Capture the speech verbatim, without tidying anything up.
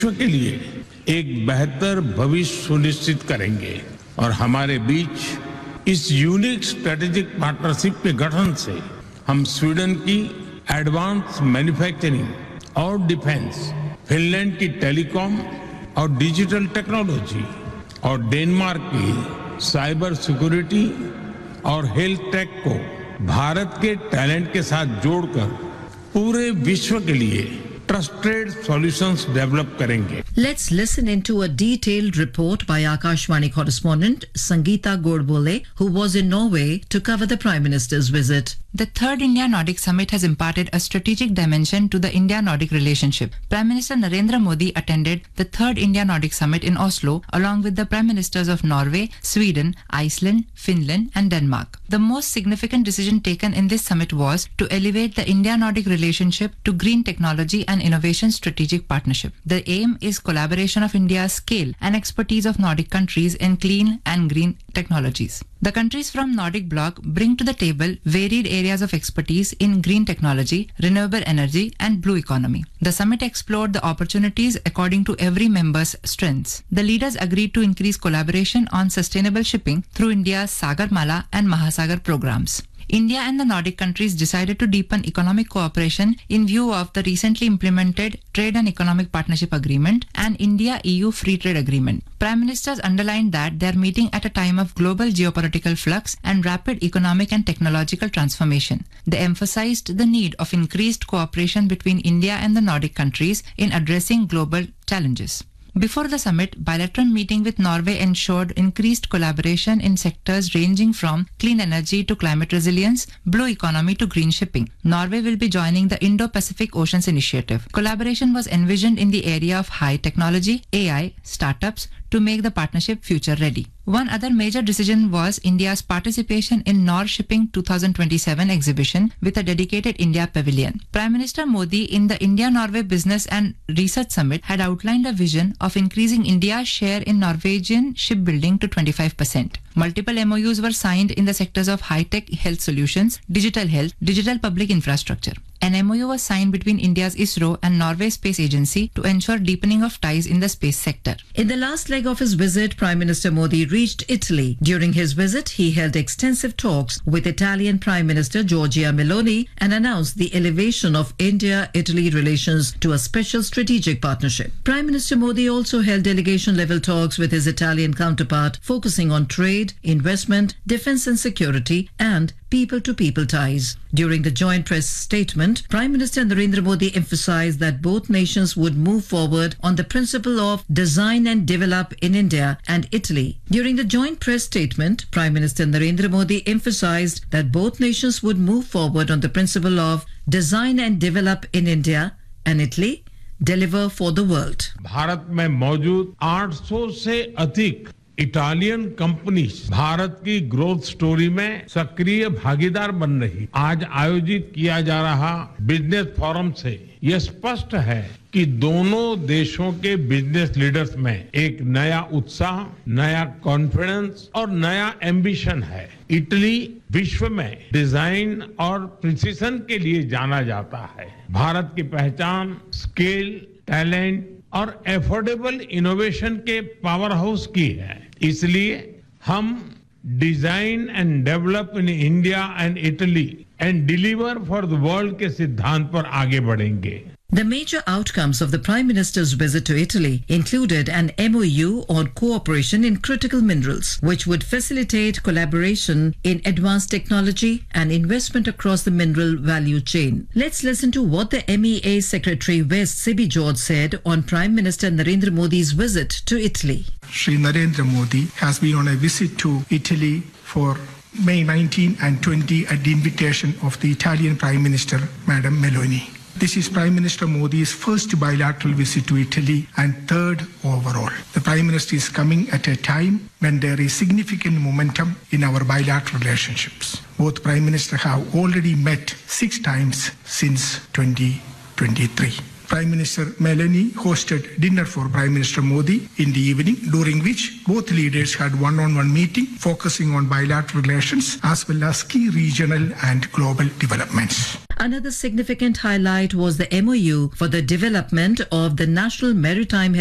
विश्व के लिए एक बेहतर भविष्य सुनिश्चित करेंगे और हमारे बीच इस यूनिक स्ट्रेटेजिक पार्टनरशिप के गठन से हम स्वीडन की एडवांस मैन्युफैक्चरिंग और डिफेंस, फिनलैंड की टेलीकॉम और डिजिटल टेक्नोलॉजी और डेनमार्क की साइबर सिक्योरिटी और हेल्थ टेक को भारत के टैलेंट के साथ जोड़कर पूरे विश्व के लिए ट्रस्टेड सॉल्यूशंस डेवलप करेंगे। Let's listen into a detailed report by Akashvani correspondent Sangeeta Godbole, who was in Norway to cover the Prime Minister's visit. The third India-Nordic Summit has imparted a strategic dimension to the India-Nordic relationship. Prime Minister Narendra Modi attended the third India-Nordic Summit in Oslo along with the Prime Ministers of Norway, Sweden, Iceland, Finland and Denmark. The most significant decision taken in this summit was to elevate the India-Nordic relationship to green technology and innovation strategic partnership. The aim is collaboration of India's scale and expertise of Nordic countries in clean and green technologies. The countries from Nordic bloc bring to the table varied areas of expertise in green technology, renewable energy and blue economy. The summit explored the opportunities according to every member's strengths. The leaders agreed to increase collaboration on sustainable shipping through India's Sagarmala and Mahasagar programs. India and the Nordic countries decided to deepen economic cooperation in view of the recently implemented Trade and Economic Partnership Agreement and India-E U Free Trade Agreement. Prime Ministers underlined that they are meeting at a time of global geopolitical flux and rapid economic and technological transformation. They emphasized the need of increased cooperation between India and the Nordic countries in addressing global challenges. Before the summit, bilateral meeting with Norway ensured increased collaboration in sectors ranging from clean energy to climate resilience, blue economy to green shipping. Norway will be joining the Indo-Pacific Oceans Initiative. Collaboration was envisioned in the area of high technology, A I, startups, to make the partnership future ready. One other major decision was India's participation in Nor Shipping twenty twenty-seven exhibition with a dedicated India pavilion. Prime Minister Modi in the India-Norway Business and Research Summit had outlined a vision of increasing India's share in Norwegian shipbuilding to twenty-five percent. Multiple M O Us were signed in the sectors of high-tech health solutions, digital health, digital public infrastructure. An M O U was signed between India's ISRO and Norway Space Agency to ensure deepening of ties in the space sector. In the last leg of his visit, Prime Minister Modi reached Italy. During his visit, he held extensive talks with Italian Prime Minister Giorgia Meloni and announced the elevation of India-Italy relations to a special strategic partnership. Prime Minister Modi also held delegation-level talks with his Italian counterpart, focusing on trade, investment, defense and security, and people-to-people ties. During the joint press statement, Prime Minister Narendra Modi emphasized that both nations would move forward on the principle of design and develop in India and Italy. During the joint press statement, Prime Minister Narendra Modi emphasized that both nations would move forward on the principle of design and develop in India and Italy, deliver for the world. Bharat में मौजूद आठ सौ से अधिक Italian companies Bharat की growth story में सक्रिय भागीदार बन रही। आज आयोजित किया जा रहा बिजनेस फोरम से यह स्पष्ट है कि दोनों देशों के बिजनेस लीडर्स में एक नया उत्साह, नया कॉन्फिडेंस और नया एम्बिशन है। इटली विश्व में डिजाइन और प्रिसिशन के लिए जाना जाता है। भारत की पहचान स्केल, टैलेंट और एफोर्डेबल इनोवेशन के पावर हाउस की है। इसलिए हम design and develop in India and Italy and deliver for the world के सिद्धांत पर आगे बढ़ेंगे। The major outcomes of the Prime Minister's visit to Italy included an M O U on cooperation in critical minerals, which would facilitate collaboration in advanced technology and investment across the mineral value chain. Let's listen to what the M E A Secretary West Sibi George said on Prime Minister Narendra Modi's visit to Italy. Shri Narendra Modi has been on a visit to Italy for May nineteenth and twentieth at the invitation of the Italian Prime Minister, Madam Meloni. This is Prime Minister Modi's first bilateral visit to Italy and third overall. The Prime Minister is coming at a time when there is significant momentum in our bilateral relationships. Both Prime Ministers have already met six times since twenty twenty-three. Prime Minister Meloni hosted dinner for Prime Minister Modi in the evening, during which both leaders had one-on-one meeting focusing on bilateral relations as well as key regional and global developments. Another significant highlight was the M O U for the development of the National Maritime